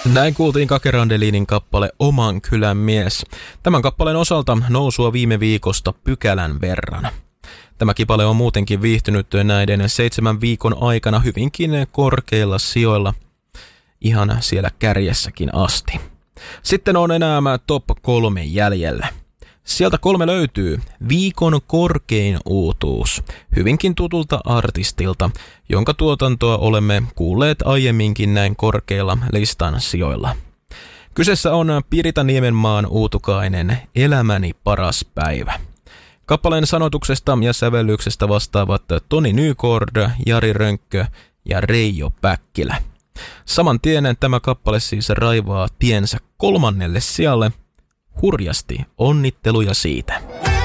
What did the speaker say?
Näin kuultiin Kake Randelinin kappale Oman kylän mies. Tämän kappaleen osalta nousua viime viikosta pykälän verran. Tämä kipale on muutenkin viihtynyt näiden 7 viikon aikana hyvinkin korkeilla sijoilla, ihan siellä kärjessäkin asti. Sitten on enää top 3 jäljellä. Sieltä 3 löytyy viikon korkein uutuus, hyvinkin tutulta artistilta, jonka tuotantoa olemme kuulleet aiemminkin näin korkeilla listan sijoilla. Kyseessä on Pirita Niemenmaan uutukainen Elämäni paras päivä. Kappaleen sanotuksesta ja sävellyksestä vastaavat Toni Nykord, Jari Rönkkö ja Reijo Päkkilä. Saman tien tämä kappale siis raivaa tiensä 3. sijalle. Hurjasti onnitteluja siitä.